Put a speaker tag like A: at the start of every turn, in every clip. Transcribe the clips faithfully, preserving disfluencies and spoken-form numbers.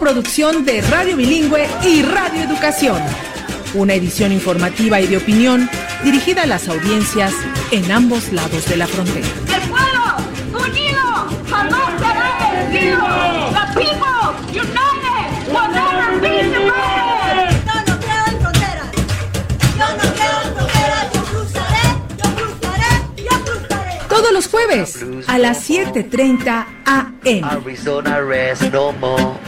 A: coproducción de Radio Bilingüe y Radio Educación. Una edición informativa y de opinión dirigida a las audiencias en ambos lados de la frontera.
B: ¡El pueblo unido jamás será vencido! ¡The people united will never be divided!
C: Yo no creo en fronteras. Yo no creo en fronteras. Yo cruzaré, yo cruzaré, yo cruzaré.
A: Todos los jueves a las siete treinta a eme.
D: Arizona rest no more.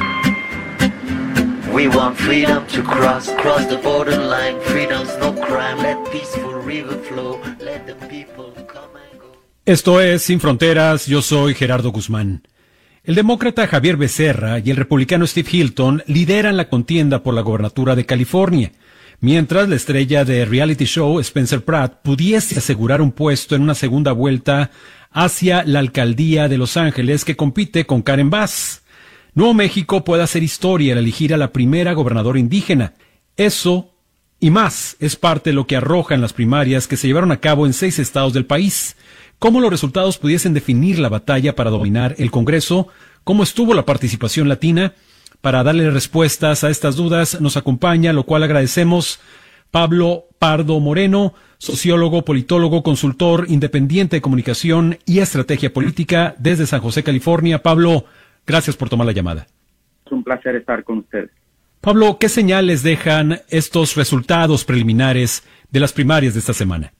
D: We want freedom to cross, cross the borderline. Freedom's no crime. Let peaceful river flow. Let the people come and go.
E: Esto es Sin Fronteras, yo soy Gerardo Guzmán. El demócrata Javier Becerra y el republicano Steve Hilton lideran la contienda por la gobernatura de California, mientras la estrella de reality show Spencer Pratt pudiese asegurar un puesto en una segunda vuelta hacia la alcaldía de Los Ángeles que compite con Karen Bass. Nuevo México puede hacer historia al elegir a la primera gobernadora indígena. Eso y más es parte de lo que arrojan las primarias que se llevaron a cabo en seis estados del país. Cómo los resultados pudiesen definir la batalla para dominar el Congreso, cómo estuvo la participación latina. Para darle respuestas a estas dudas nos acompaña, lo cual agradecemos, Pablo Pardo Moreno, sociólogo, politólogo, consultor independiente de comunicación y estrategia política desde San José, California. Pablo, gracias por tomar la llamada.
F: Es un placer estar con ustedes.
E: Pablo, ¿qué señales dejan estos resultados preliminares de las primarias de esta semana?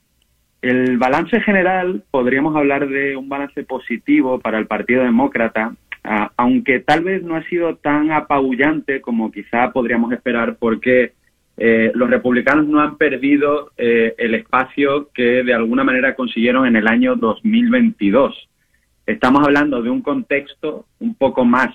F: El balance general, podríamos hablar de un balance positivo para el Partido Demócrata, uh, aunque tal vez no ha sido tan apabullante como quizá podríamos esperar, porque eh, los republicanos no han perdido eh, el espacio que de alguna manera consiguieron en el año dos mil veintidós. Estamos hablando de un contexto un poco más,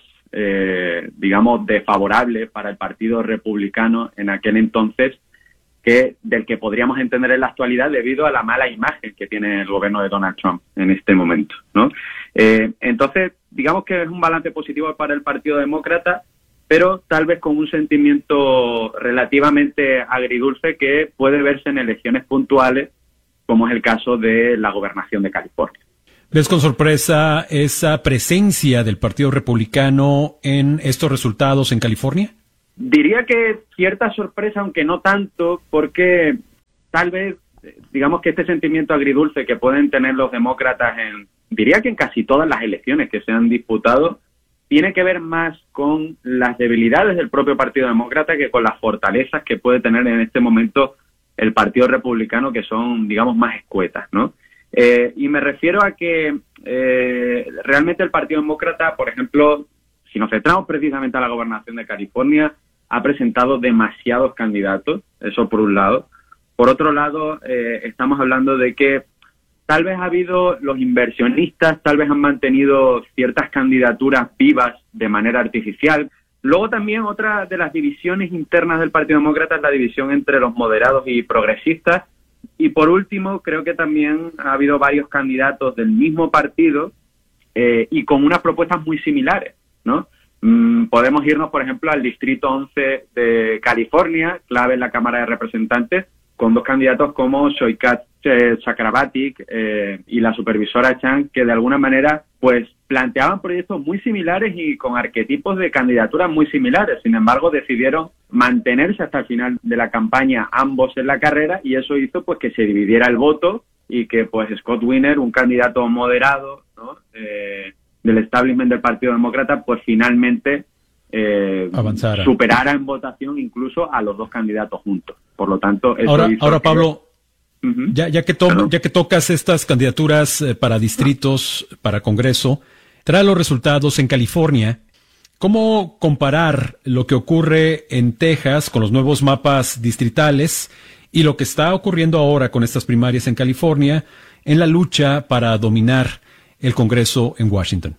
F: eh, digamos, desfavorable para el Partido Republicano en aquel entonces, que del que podríamos entender en la actualidad debido a la mala imagen que tiene el gobierno de Donald Trump en este momento, ¿no? Eh, entonces, digamos que es un balance positivo para el Partido Demócrata, pero tal vez con un sentimiento relativamente agridulce que puede verse en elecciones puntuales, como es el caso de la gobernación de California.
E: ¿Ves con sorpresa esa presencia del Partido Republicano en estos resultados en California?
F: Diría que cierta sorpresa, aunque no tanto, porque tal vez, digamos que este sentimiento agridulce que pueden tener los demócratas en, diría que en casi todas las elecciones que se han disputado, tiene que ver más con las debilidades del propio Partido Demócrata que con las fortalezas que puede tener en este momento el Partido Republicano, que son, digamos, más escuetas, ¿no? Eh, y me refiero a que eh, realmente el Partido Demócrata, por ejemplo, si nos centramos precisamente a la gobernación de California, ha presentado demasiados candidatos, eso por un lado. Por otro lado, eh, estamos hablando de que tal vez ha habido los inversionistas, tal vez han mantenido ciertas candidaturas vivas de manera artificial. Luego también otra de las divisiones internas del Partido Demócrata es la división entre los moderados y progresistas. Y por último, creo que también ha habido varios candidatos del mismo partido eh, y con unas propuestas muy similares, ¿no? Mm, podemos irnos, por ejemplo, al Distrito once de California, clave en la Cámara de Representantes, con dos candidatos como Xochitl eh, Chakrabarti eh, y la supervisora Chan, que de alguna manera pues planteaban proyectos muy similares y con arquetipos de candidaturas muy similares. Sin embargo, decidieron mantenerse hasta el final de la campaña ambos en la carrera, y eso hizo pues que se dividiera el voto y que pues Scott Wiener, un candidato moderado, ¿no? eh, del establishment del Partido Demócrata, pues finalmente eh, superara en votación incluso a los dos candidatos juntos. Por lo tanto, eso
E: ahora,
F: hizo
E: ahora
F: que...
E: Pablo, uh-huh. ya, ya, que to- ya que tocas estas candidaturas eh, para distritos, uh-huh. para Congreso, trae los resultados en California. ¿Cómo comparar lo que ocurre en Texas con los nuevos mapas distritales y lo que está ocurriendo ahora con estas primarias en California en la lucha para dominar el Congreso en Washington?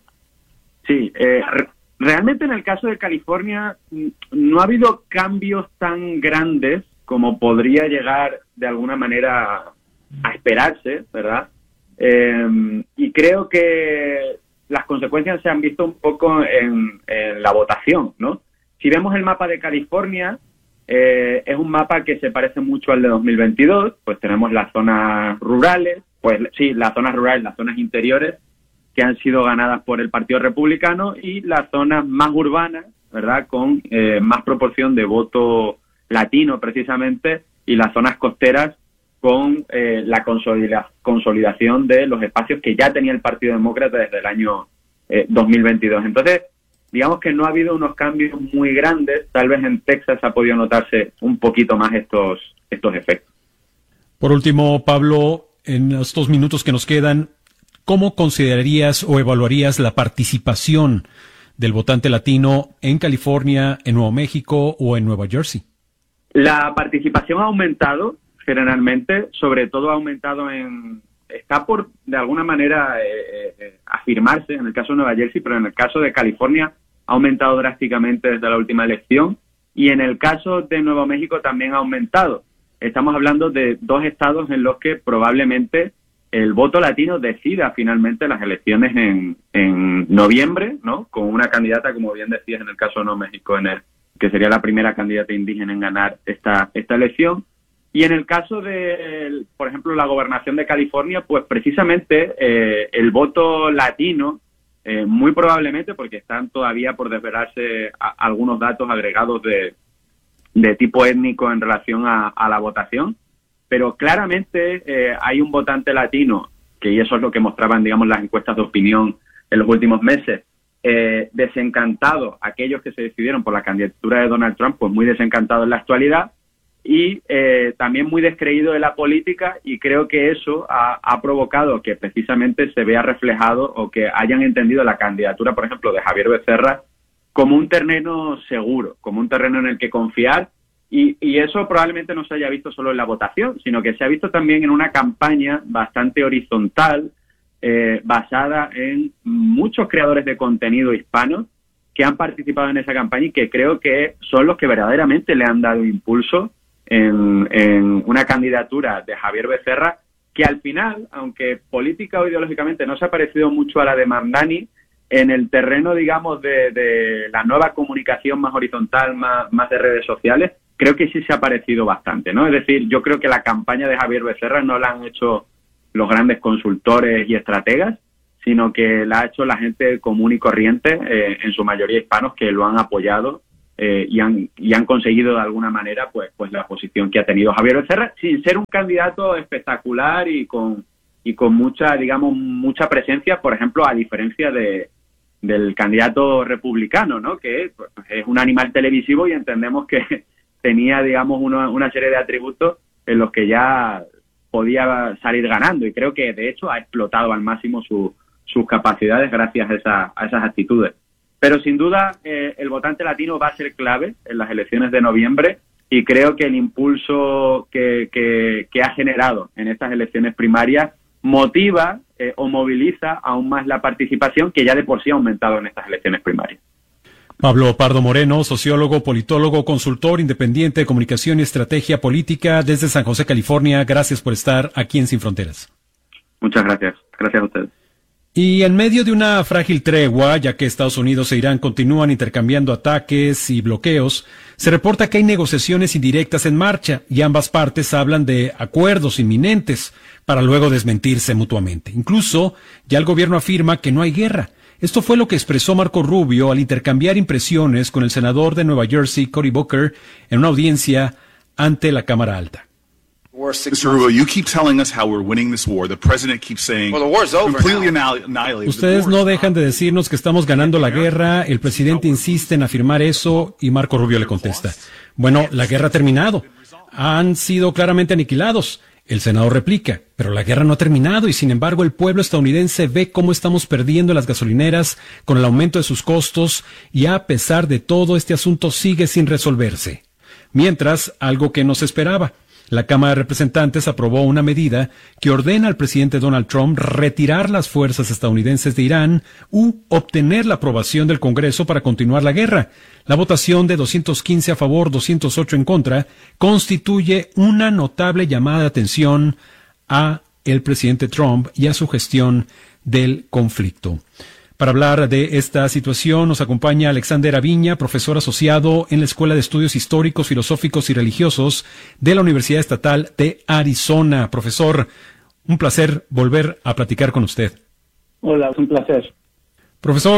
F: Sí, eh, re- realmente en el caso de California no ha habido cambios tan grandes como podría llegar de alguna manera a esperarse, ¿verdad? Eh, y creo que las consecuencias se han visto un poco en, en la votación, ¿no? Si vemos el mapa de California, eh, es un mapa que se parece mucho al de dos mil veintidós, pues tenemos las zonas rurales, pues sí, las zonas rurales, las zonas interiores, que han sido ganadas por el Partido Republicano, y las zonas más urbanas, ¿verdad?, con eh, más proporción de voto latino precisamente, y las zonas costeras con eh, la consolida- consolidación de los espacios que ya tenía el Partido Demócrata desde el año eh, dos mil veintidós. Entonces, digamos que no ha habido unos cambios muy grandes. Tal vez en Texas ha podido notarse un poquito más estos, estos efectos.
E: Por último, Pablo, en estos minutos que nos quedan, ¿cómo considerarías o evaluarías la participación del votante latino en California, en Nuevo México o en Nueva Jersey?
F: La participación ha aumentado generalmente, sobre todo ha aumentado en... Está por, de alguna manera, eh, eh, afirmarse en el caso de Nueva Jersey, pero en el caso de California ha aumentado drásticamente desde la última elección, y en el caso de Nuevo México también ha aumentado. Estamos hablando de dos estados en los que probablemente el voto latino decida finalmente las elecciones en, en noviembre, ¿no?, con una candidata, como bien decías, en el caso de Nuevo México, en el, que sería la primera candidata indígena en ganar esta, esta elección. Y en el caso de, por ejemplo, la gobernación de California, pues precisamente eh, el voto latino, eh, muy probablemente, porque están todavía por desvelarse a, algunos datos agregados de, de tipo étnico en relación a, a la votación, pero claramente eh, hay un votante latino, que y eso es lo que mostraban, digamos, las encuestas de opinión en los últimos meses, eh, desencantado, aquellos que se decidieron por la candidatura de Donald Trump, pues muy desencantado en la actualidad, y eh, también muy descreído de la política, y creo que eso ha, ha provocado que precisamente se vea reflejado o que hayan entendido la candidatura, por ejemplo, de Javier Becerra como un terreno seguro, como un terreno en el que confiar, y, y eso probablemente no se haya visto solo en la votación, sino que se ha visto también en una campaña bastante horizontal, eh, basada en muchos creadores de contenido hispanos que han participado en esa campaña y que creo que son los que verdaderamente le han dado impulso En, en una candidatura de Javier Becerra, que al final, aunque política o ideológicamente no se ha parecido mucho a la de Mamdani, en el terreno, digamos, de, de la nueva comunicación más horizontal, más, más de redes sociales, creo que sí se ha parecido bastante, ¿no? Es decir, yo creo que la campaña de Javier Becerra no la han hecho los grandes consultores y estrategas, sino que la ha hecho la gente común y corriente, eh, en su mayoría hispanos, que lo han apoyado Eh, y han y han conseguido de alguna manera pues pues la posición que ha tenido Javier Becerra, sin ser un candidato espectacular y con y con mucha, digamos, mucha presencia, por ejemplo, a diferencia de del candidato republicano, ¿no?, que pues, es un animal televisivo, y entendemos que tenía, digamos, una, una serie de atributos en los que ya podía salir ganando, y creo que de hecho ha explotado al máximo su, sus capacidades gracias a, esa, a esas actitudes. Pero sin duda eh, el votante latino va a ser clave en las elecciones de noviembre, y creo que el impulso que, que, que ha generado en estas elecciones primarias motiva eh, o moviliza aún más la participación, que ya de por sí ha aumentado en estas elecciones primarias.
E: Pablo Pardo Moreno, sociólogo, politólogo, consultor independiente de comunicación y estrategia política desde San José, California. Gracias por estar aquí en Sin Fronteras.
F: Muchas gracias. Gracias a ustedes.
E: Y en medio de una frágil tregua, ya que Estados Unidos e Irán continúan intercambiando ataques y bloqueos, se reporta que hay negociaciones indirectas en marcha y ambas partes hablan de acuerdos inminentes para luego desmentirse mutuamente. Incluso ya el gobierno afirma que no hay guerra. Esto fue lo que expresó Marco Rubio al intercambiar impresiones con el senador de Nueva Jersey, Cory Booker, en una audiencia ante la Cámara Alta.
G: mister Rubio, you keep telling us how we're winning this war. The president keeps saying well, the war's over completely annihilated.
E: Ustedes no dejan de decirnos que estamos ganando la guerra. El presidente insiste en afirmar eso y Marco Rubio le contesta: bueno, la guerra ha terminado. Han sido claramente aniquilados. El senador replica: pero la guerra no ha terminado y sin embargo el pueblo estadounidense ve cómo estamos perdiendo las gasolineras con el aumento de sus costos y a pesar de todo este asunto sigue sin resolverse. Mientras, algo que no se esperaba. La Cámara de Representantes aprobó una medida que ordena al presidente Donald Trump retirar las fuerzas estadounidenses de Irán u obtener la aprobación del Congreso para continuar la guerra. La votación de doscientos quince a favor, doscientos ocho en contra, constituye una notable llamada de atención a el presidente Trump y a su gestión del conflicto. Para hablar de esta situación nos acompaña Alexander Aviña, profesor asociado en la Escuela de Estudios Históricos, Filosóficos y Religiosos de la Universidad Estatal de Arizona. Profesor, un placer volver a platicar con usted.
H: Hola, es un placer.
E: Profesor,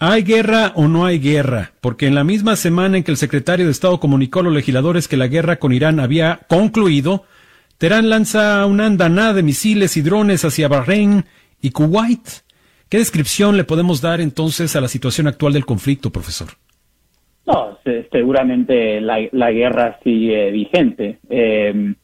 E: ¿Hay guerra o no hay guerra? Porque en la misma semana en que el secretario de Estado comunicó a los legisladores que la guerra con Irán había concluido, Teherán lanza una andanada de misiles y drones hacia Bahrein y Kuwait. ¿Qué descripción le podemos dar entonces a la situación actual del conflicto, profesor?
H: No, seguramente la, la guerra sigue vigente. Eh,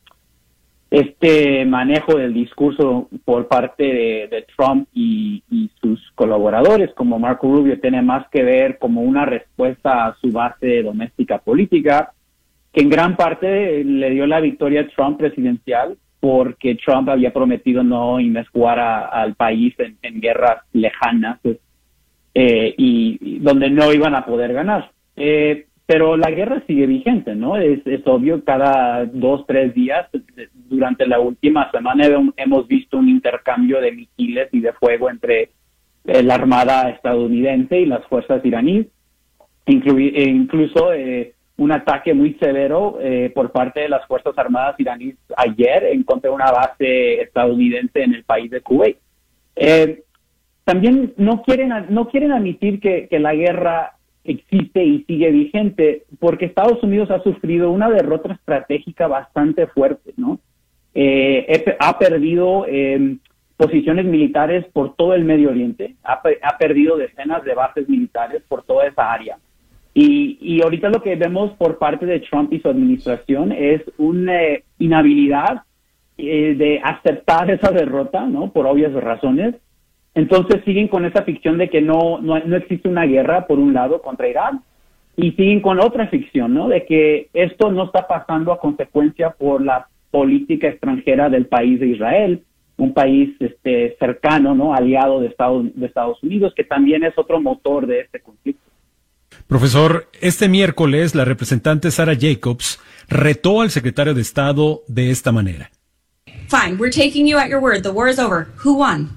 H: este manejo del discurso por parte de, de Trump y, y sus colaboradores como Marco Rubio tiene más que ver como una respuesta a su base doméstica política, que en gran parte le dio la victoria a Trump presidencial porque Trump había prometido no inmiscuir al país en, en guerras lejanas pues, eh, y, y donde no iban a poder ganar. Eh, pero la guerra sigue vigente, ¿no? Es, es obvio, cada dos, tres días, durante la última semana hemos visto un intercambio de misiles y de fuego entre eh, la Armada estadounidense y las fuerzas iraníes, inclu- e incluso eh, un ataque muy severo eh, por parte de las Fuerzas Armadas iraníes ayer en contra de una base estadounidense en el país de Kuwait. Eh, también no quieren, no quieren admitir que, que la guerra existe y sigue vigente, porque Estados Unidos ha sufrido una derrota estratégica bastante fuerte, ¿no? Eh, ha perdido eh, posiciones militares por todo el Medio Oriente, ha, ha perdido decenas de bases militares por toda esa área. Y, y ahorita lo que vemos por parte de Trump y su administración es una eh, inhabilidad eh, de aceptar esa derrota, ¿no? Por obvias razones. Entonces siguen con esa ficción de que no, no, no existe una guerra, por un lado, contra Irán, y siguen con otra ficción, ¿no? De que esto no está pasando a consecuencia por la política extranjera del país de Israel, un país este, cercano, ¿no? Aliado de Estados, de Estados Unidos, que también es otro motor de este conflicto.
E: Profesor, este miércoles la representante Sarah Jacobs retó al secretario de Estado de esta manera.
I: Fine, we're taking you at your word. The war is over. Who won?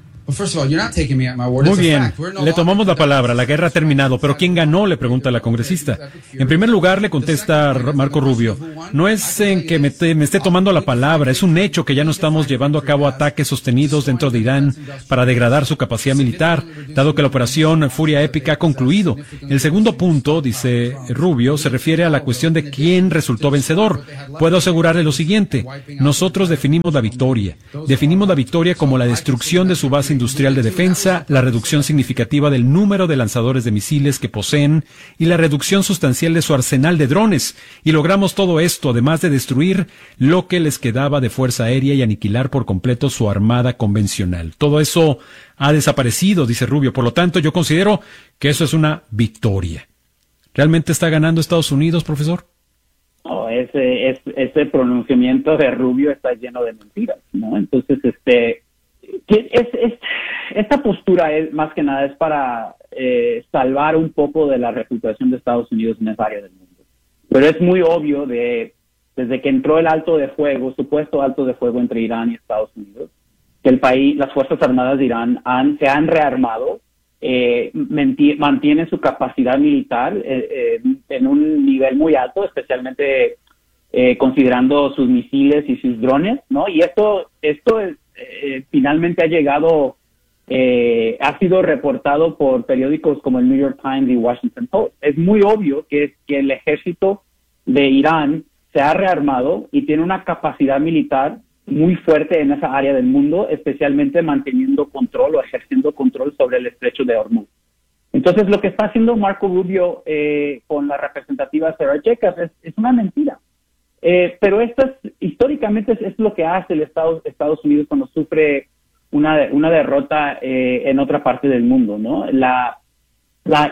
E: Muy bien, le tomamos la palabra, la guerra ha terminado, pero ¿quién ganó?, le pregunta la congresista. En primer lugar, le contesta Marco Rubio, no es en que me, te, me esté tomando la palabra, es un hecho que ya no estamos llevando a cabo ataques sostenidos dentro de Irán para degradar su capacidad militar, dado que la operación Furia Épica ha concluido. El segundo punto, dice Rubio, se refiere a la cuestión de quién resultó vencedor. Puedo asegurarle lo siguiente, nosotros definimos la victoria, definimos la victoria como la destrucción de su base industrial de defensa, la reducción significativa del número de lanzadores de misiles que poseen y la reducción sustancial de su arsenal de drones. Y logramos todo esto, además de destruir lo que les quedaba de fuerza aérea y aniquilar por completo su armada convencional. Todo eso ha desaparecido, dice Rubio. Por lo tanto, yo considero que eso es una victoria. ¿Realmente está ganando Estados Unidos, profesor?
H: No, ese, ese, ese pronunciamiento de Rubio está lleno de mentiras, ¿no? Entonces, este... Que es, es, esta postura es más que nada es para eh, salvar un poco de la reputación de Estados Unidos en esa área del mundo. Pero es muy obvio de desde que entró el alto de fuego, supuesto alto de fuego entre Irán y Estados Unidos, que el país, las Fuerzas Armadas de Irán han, se han rearmado, eh, menti- mantienen su capacidad militar eh, eh, en un nivel muy alto, especialmente eh, considerando sus misiles y sus drones, ¿no? Y esto, esto es Eh, finalmente ha llegado, eh, ha sido reportado por periódicos como el New York Times y Washington Post. Es muy obvio que, que el ejército de Irán se ha rearmado y tiene una capacidad militar muy fuerte en esa área del mundo, especialmente manteniendo control o ejerciendo control sobre el estrecho de Hormuz. Entonces, lo que está haciendo Marco Rubio eh, con la representativa Sarah Jacobs es, es una mentira. Eh, pero esto es, históricamente es, es lo que hace el Estado, Estados Unidos cuando sufre una, una derrota eh, en otra parte del mundo, ¿no? La, la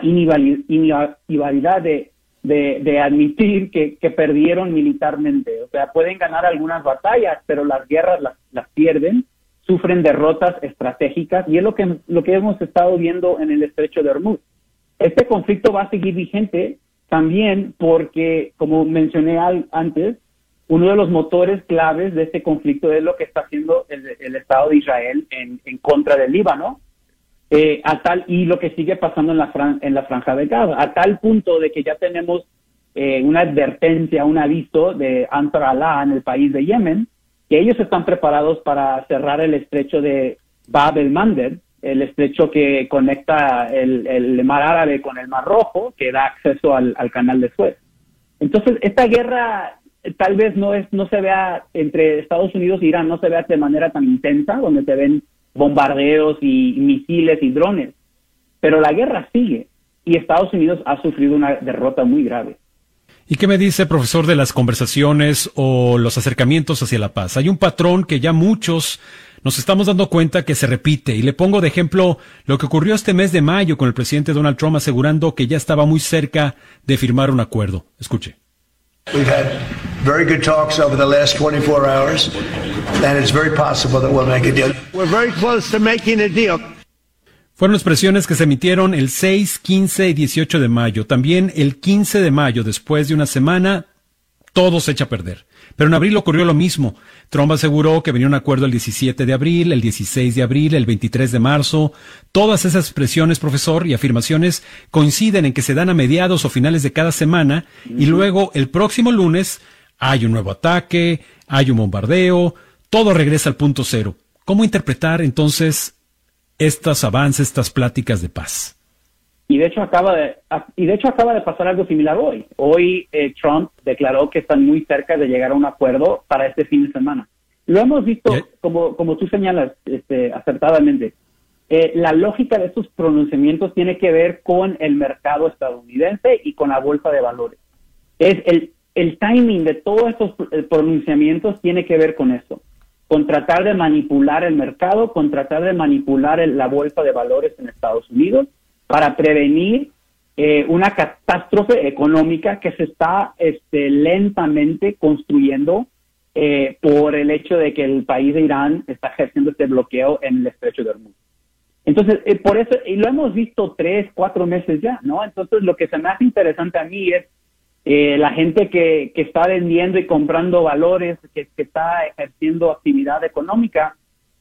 H: inhabilidad de, de, de admitir que, que perdieron militarmente. O sea, pueden ganar algunas batallas, pero las guerras las, las pierden, sufren derrotas estratégicas, y es lo que, lo que hemos estado viendo en el estrecho de Hormuz. Este conflicto va a seguir vigente también porque, como mencioné al, antes, uno de los motores claves de este conflicto es lo que está haciendo el, el Estado de Israel en, en contra del Líbano, eh, a tal y lo que sigue pasando en la, fran, en la Franja de Gaza, a tal punto de que ya tenemos eh, una advertencia, un aviso de Ansar Allah en el país de Yemen, que ellos están preparados para cerrar el estrecho de Bab el Mandeb, el estrecho que conecta el, el Mar Árabe con el Mar Rojo, que da acceso al, al canal de Suez. Entonces, esta guerra tal vez no es no se vea entre Estados Unidos e Irán, no se vea de manera tan intensa, donde se ven bombardeos y misiles y drones, pero la guerra sigue y Estados Unidos ha sufrido una derrota muy grave.
E: ¿Y qué me dice, profesor, de las conversaciones o los acercamientos hacia la paz? Hay un patrón que ya muchos nos estamos dando cuenta que se repite, y le pongo de ejemplo lo que ocurrió este mes de mayo con el presidente Donald Trump asegurando que ya estaba muy cerca de firmar un acuerdo. Escuche.
J: We've had very good talks over the last twenty-four hours, and it's very possible that we'll make a deal. We're very close to making a deal.
E: Fueron expresiones que se emitieron el seis, quince y dieciocho de mayo. También el quince de mayo, después de una semana, todo se echa a perder. Pero en abril ocurrió lo mismo. Trump aseguró que venía un acuerdo el diecisiete de abril, el dieciséis de abril, el veintitrés de marzo. Todas esas expresiones, profesor, y afirmaciones coinciden en que se dan a mediados o finales de cada semana, y luego el próximo lunes hay un nuevo ataque, hay un bombardeo, todo regresa al punto cero. ¿Cómo interpretar entonces estos avances, estas pláticas de paz?
H: Y de hecho acaba de y de hecho acaba de pasar algo similar hoy. Hoy eh, Trump declaró que están muy cerca de llegar a un acuerdo para este fin de semana. Lo hemos visto, ¿Eh? como como tú señalas este, acertadamente. Eh, la lógica de estos pronunciamientos tiene que ver con el mercado estadounidense y con la bolsa de valores. Es el el timing de todos estos pronunciamientos tiene que ver con eso, con tratar de manipular el mercado, con tratar de manipular el, la bolsa de valores en Estados Unidos, para prevenir eh, una catástrofe económica que se está este, lentamente construyendo eh, por el hecho de que el país de Irán está ejerciendo este bloqueo en el estrecho de Hormuz. Entonces, eh, por eso, y lo hemos visto tres, cuatro meses ya, ¿no? Entonces, lo que se me hace interesante a mí es eh, la gente que, que está vendiendo y comprando valores, que, que está ejerciendo actividad económica,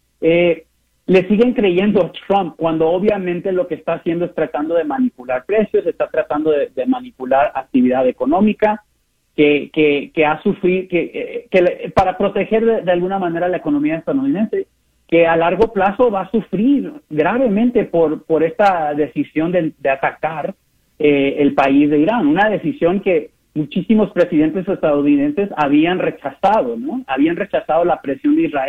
H: eh, le siguen creyendo a Trump cuando obviamente lo que está haciendo es tratando de manipular precios, está tratando de, de manipular actividad económica, que, que, que ha sufrido, que, que para proteger de, de alguna manera la economía estadounidense, que a largo plazo va a sufrir gravemente por, por esta decisión de, de atacar eh, el país de Irán, una decisión que muchísimos presidentes estadounidenses habían rechazado, ¿no? Habían rechazado la presión de Israel